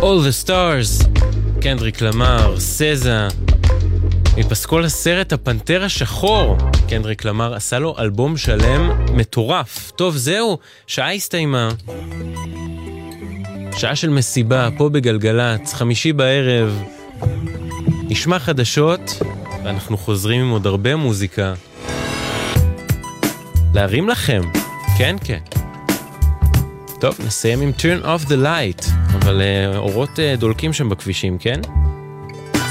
All the Stars, קנדריק למר, סזה, מפסקול הסרט הפנתר השחור. קנדריק למר עשה לו אלבום שלם מטורף. טוב, זהו, שעה הסתיימה. שעה של מסיבה, פה בגלגלת, 5 בערב. נשמע חדשות, ואנחנו חוזרים עם עוד הרבה מוזיקה. להרים לכם, כן, כן. טוב, נסיים עם Turn Off the Light, אבל אורות דולקים שם בכבישים, כן?